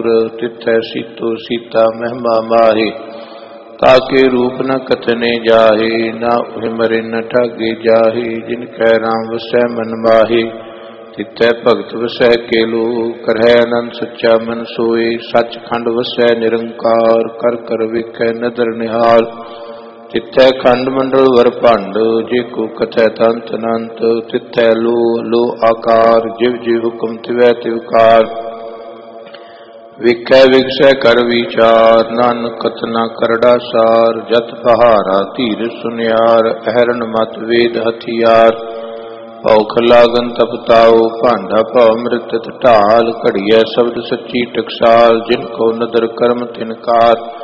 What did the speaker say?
दूर, तिथै सीतो सीता महिमा माहे। ताके रूप न कथने जाहे, ना उह मरे न ठागे जाहे। जिनकै राम वसै मन माहे, तिथै भगत वसै केलो। करहै आनंद सच्चा मन सोए, सचखंड वसै निरंकार। कर कर वेखै नदर निहाल, तिथै खंड मंडल वर भंड। जे को कथै तंत अनंत, तिथै लो लो आकार। जिव जिव हुक्म तिवै तिवकार। वेखै विगसै कर विचार, नानक कथना करड़ा सार। जत पहारा धीर सुनियार, अहरण मत वेद हथियार। भौख लागन तपताओ, भांडा भव मृत ढाल। घड़िया शब्द सच्ची टकसाल, जिनको नदर कर्म तिनकार।